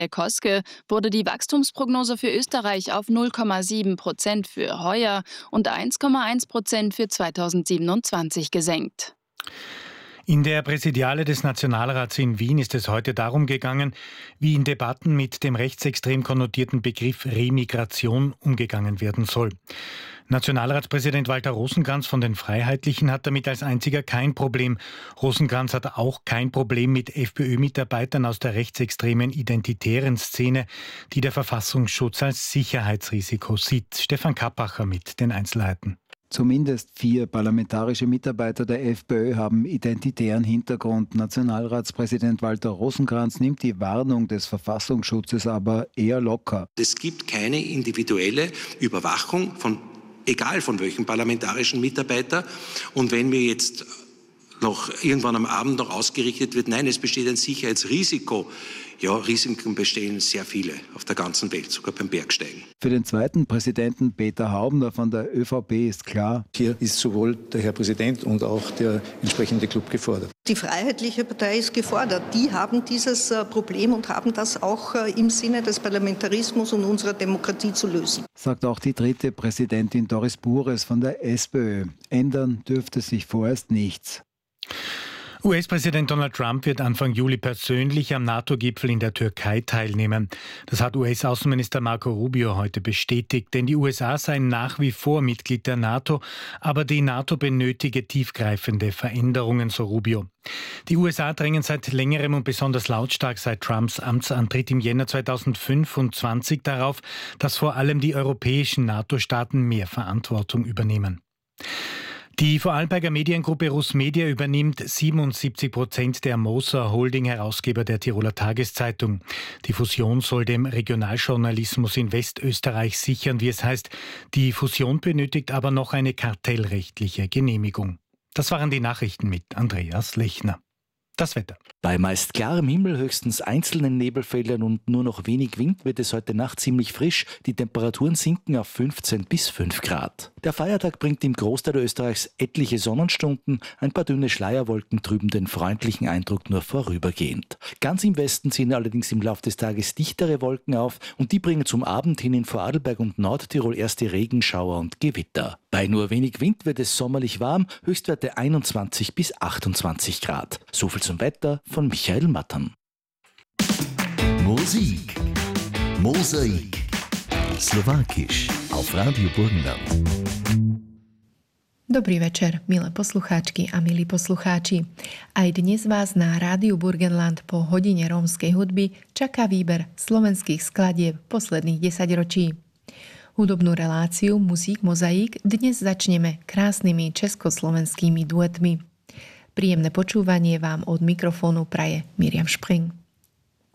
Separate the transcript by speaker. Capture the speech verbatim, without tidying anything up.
Speaker 1: Koske wurde die Wachstumsprognose für Österreich auf null Komma sieben Prozent für heuer und eins Komma eins Prozent für zweitausendsiebenundzwanzig gesenkt.
Speaker 2: In der Präsidiale des Nationalrats in Wien ist es heute darum gegangen, wie in Debatten mit dem rechtsextrem konnotierten Begriff Remigration umgegangen werden soll. Nationalratspräsident Walter Rosenkranz von den Freiheitlichen hat damit als einziger kein Problem. Rosenkranz hat auch kein Problem mit FPÖ-Mitarbeitern aus der rechtsextremen identitären Szene, die der Verfassungsschutz als Sicherheitsrisiko sieht. Stefan Kappacher mit den Einzelheiten.
Speaker 3: Zumindest vier parlamentarische Mitarbeiter der FPÖ haben identitären Hintergrund. Nationalratspräsident Walter Rosenkranz nimmt die Warnung des Verfassungsschutzes aber eher locker.
Speaker 4: Es gibt keine individuelle Überwachung von egal von welchem parlamentarischen Mitarbeiter. Und wenn mir jetzt noch irgendwann am Abend noch ausgerichtet wird, nein, es besteht ein Sicherheitsrisiko. Ja, Risiken bestehen sehr viele auf der ganzen Welt, sogar beim Bergsteigen.
Speaker 3: Für den zweiten Präsidenten Peter Haubner von der ÖVP ist klar:
Speaker 5: Hier ist sowohl der Herr Präsident und auch der entsprechende Club gefordert.
Speaker 6: Die Freiheitliche Partei ist gefordert. Die haben dieses Problem und haben das auch im Sinne des Parlamentarismus und unserer Demokratie zu lösen.
Speaker 3: Sagt auch die dritte Präsidentin Doris Bures von der SPÖ. Ändern dürfte sich vorerst nichts.
Speaker 2: U S-Präsident Donald Trump wird Anfang Juli persönlich am NATO-Gipfel in der Türkei teilnehmen. Das hat U S-Außenminister Marco Rubio heute bestätigt, denn die U S A seien nach wie vor Mitglied der NATO, aber die NATO benötige tiefgreifende Veränderungen, so Rubio. Die U S A drängen seit längerem und besonders lautstark seit Trumps Amtsantritt im Jänner zweitausendfünfundzwanzig darauf, dass vor allem die europäischen NATO-Staaten mehr Verantwortung übernehmen. Die Vorarlberger Mediengruppe Rusmedia übernimmt siebenundsiebzig Prozent der Moser Holding, Herausgeber der Tiroler Tageszeitung. Die Fusion soll dem Regionaljournalismus in Westösterreich sichern, wie es heißt. Die Fusion benötigt aber noch eine kartellrechtliche Genehmigung. Das waren die Nachrichten mit Andreas Lechner. Das Wetter.
Speaker 7: Bei meist klarem Himmel, höchstens einzelnen Nebelfeldern und nur noch wenig Wind wird es heute Nacht ziemlich frisch. Die Temperaturen sinken auf fünfzehn bis fünf Grad. Der Feiertag bringt im Großteil Österreichs etliche Sonnenstunden. Ein paar dünne Schleierwolken trüben den freundlichen Eindruck nur vorübergehend. Ganz im Westen ziehen allerdings im Laufe des Tages dichtere Wolken auf und die bringen zum Abend hin in Vorarlberg und Nordtirol erste Regenschauer und Gewitter. Bei nur wenig Wind wird es sommerlich warm, Höchstwerte einundzwanzig bis achtundzwanzig Grad. So viel zum Wetter von Michael Mattern.
Speaker 8: Musik. Mosaik. Slowakisch auf Radio Burgenland.
Speaker 9: Dobrý večer, milé poslucháčky a milí poslucháči. Aj dnes vás na Rádiu Burgenland po hodine rómskej hudby čaká výber slovenských skladieb posledných desaťročí. Hudobnú reláciu Musík mozaík dnes začneme krásnymi československými duetmi. Príjemné počúvanie vám od mikrofónu praje Miriam Špring.